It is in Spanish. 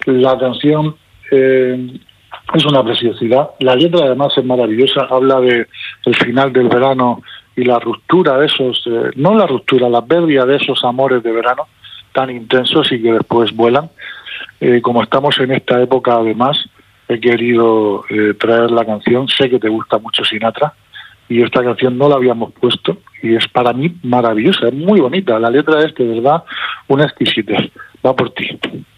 La canción es una preciosidad. La letra además es maravillosa. Habla de el final del verano y la ruptura de esos, no la ruptura, la pérdida de esos amores de verano tan intensos y que después vuelan. Como estamos en esta época, además, he querido traer la canción. Sé que te gusta mucho Sinatra y esta canción no la habíamos puesto y es para mí maravillosa, es muy bonita. La letra es de verdad una exquisitez. Va por ti.